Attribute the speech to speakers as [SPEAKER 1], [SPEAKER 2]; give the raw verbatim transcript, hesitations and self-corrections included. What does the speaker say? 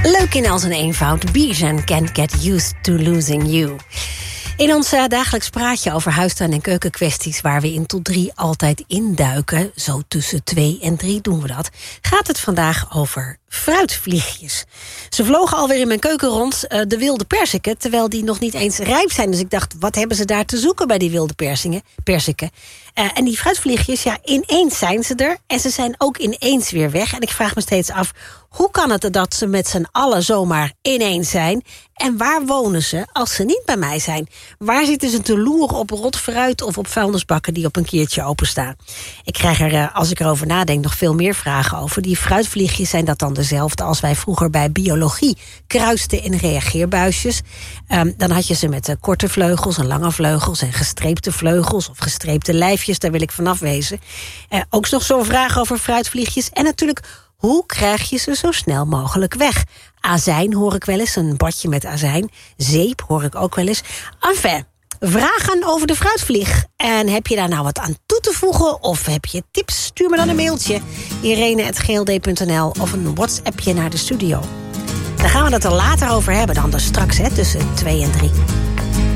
[SPEAKER 1] Leuk in al zijn eenvoud. Bijan can't get used to losing you. In ons uh, dagelijks praatje over huistuin- en keukenkwesties, waar we in tot drie altijd induiken, zo tussen twee en drie doen we dat, gaat het vandaag over fruitvliegjes. Ze vlogen alweer in mijn keuken rond, uh, de wilde perziken, terwijl die nog niet eens rijp zijn. Dus ik dacht, wat hebben ze daar te zoeken bij die wilde persingen, perziken? Uh, en die fruitvliegjes, ja, ineens zijn ze er. En ze zijn ook ineens weer weg. En ik vraag me steeds af, hoe kan het dat ze met z'n allen zomaar ineens zijn? En waar wonen ze als ze niet bij mij zijn? Waar zitten ze te loeren op rot fruit of op vuilnisbakken die op een keertje openstaan? Ik krijg er, uh, als ik erover nadenk, nog veel meer vragen over. Die fruitvliegjes, zijn dat dan dezelfde als wij vroeger bij biologie kruisten in reageerbuisjes? Um, dan had je ze met uh, korte vleugels en lange vleugels en gestreepte vleugels of gestreepte lijfjes. Daar wil ik vanaf wezen. Uh, ook nog zo'n vraag over fruitvliegjes. En natuurlijk, hoe krijg je ze zo snel mogelijk weg? Azijn hoor ik wel eens, een badje met azijn. Zeep hoor ik ook wel eens. Enfin, vragen over de fruitvlieg. En heb je daar nou wat aan toe te voegen? Of heb je tips? Stuur me dan een mailtje. irene at g l d punt n l of een WhatsAppje naar de studio. Dan gaan we het er later over hebben, dan dus straks, hè, tussen twee en drie.